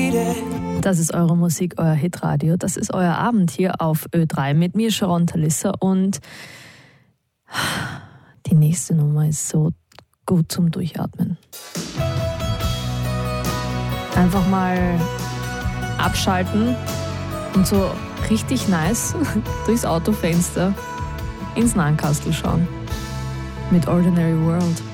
Das ist eure Musik, euer Hitradio. Das ist euer Abend hier auf Ö3 mit mir, Sharon Talissa. Und die nächste Nummer ist so gut zum Durchatmen. Einfach mal abschalten und so richtig nice durchs Autofenster ins Nahenkastel schauen. Mit Ordinary World.